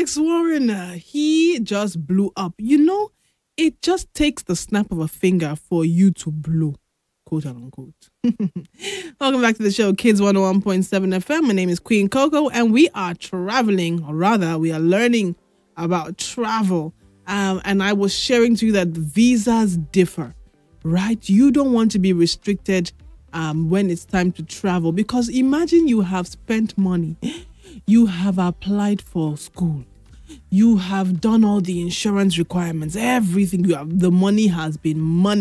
Alex Warren, he just blew up. You know, it just takes the snap of a finger for you to blow, quote unquote. Welcome back to the show, Kids 101.7 FM. My name is Queen Coco, and we are traveling, or rather, we are learning about travel. And I was sharing to you that visas differ, right? You don't want to be restricted when it's time to travel, because imagine you have spent money, you have applied for school, you have done all the insurance requirements, everything. You have, the money has been money.